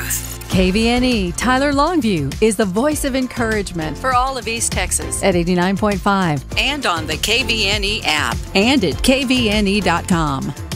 truth. KVNE Tyler Longview is the voice of encouragement for all of East Texas at 89.5 And on the KVNE app. and at kvne.com.